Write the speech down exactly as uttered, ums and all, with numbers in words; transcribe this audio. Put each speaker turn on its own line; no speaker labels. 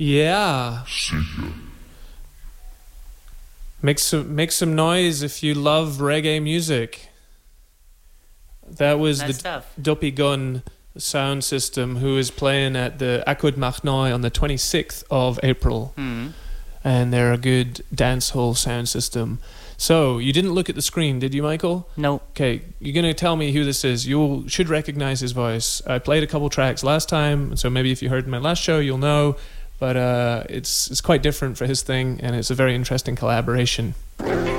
Yeah. Make some make some noise if you love reggae music. That was
Nice
the
stuff.
Duppy Gun sound system who is playing at the Akud Machnoi on the twenty-sixth of April.
Mm.
And they're a good dancehall sound system. So, you didn't look at the screen, did you, Michael?
No.
Okay, you're going to tell me who this is. You should recognize his voice. I played a couple tracks last time, so maybe if you heard my last show, you'll know. But uh, it's it's quite different for his thing, and it's a very interesting collaboration.